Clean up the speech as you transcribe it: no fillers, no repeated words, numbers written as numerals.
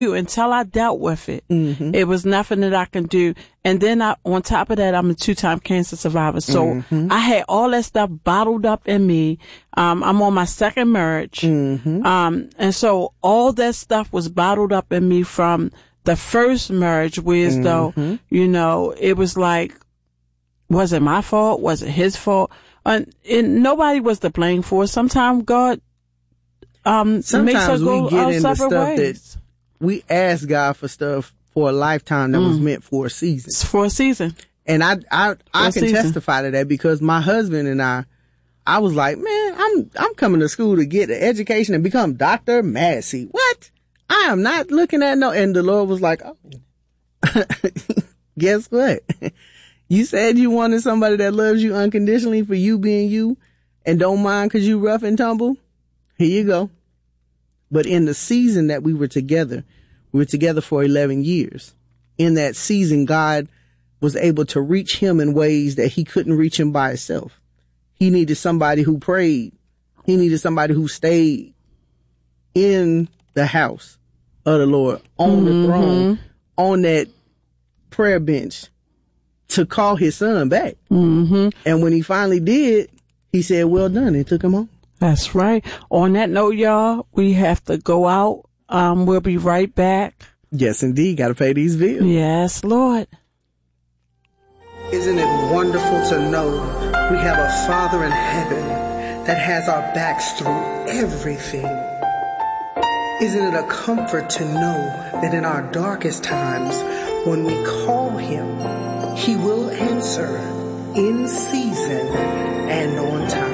until I dealt with it. It was nothing that I can do. And then on top of that, I'm a 2-time cancer survivor. So I had all that stuff bottled up in me. I'm on my second marriage. And so all that stuff was bottled up in me from the first marriage, whereas though, you know, it was like, was it my fault? Was it his fault? And nobody was to blame for it. Sometimes God, makes us go our separate ways. We ask God for stuff for a lifetime that was meant for a season. For a season. And I can testify to that because my husband and I was like, man, I'm coming to school to get an education and become Dr. Massey. What? I am not looking at no. And the Lord was like, oh, guess what? You said you wanted somebody that loves you unconditionally for you being you and don't mind because you rough and tumble. Here you go. But in the season that we were together for 11 years. In that season, God was able to reach him in ways that he couldn't reach him by himself. He needed somebody who prayed. He needed somebody who stayed in the house of the Lord, on the throne, on that prayer bench to call his son back. And when he finally did, he said, well done, and took him home. That's right. On that note, y'all, we have to go out. We'll be right back. Yes, indeed. Got to pay these bills. Yes, Lord. Isn't it wonderful to know we have a Father in heaven that has our backs through everything? Isn't it a comfort to know that in our darkest times, when we call him, he will answer in season and on time?